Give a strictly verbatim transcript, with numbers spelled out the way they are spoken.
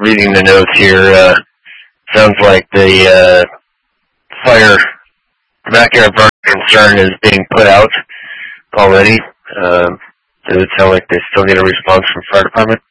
reading the notes here. Uh, sounds like the uh, fire, the backyard burn concern is being put out already. Um, does it sound like they still need a response from fire department?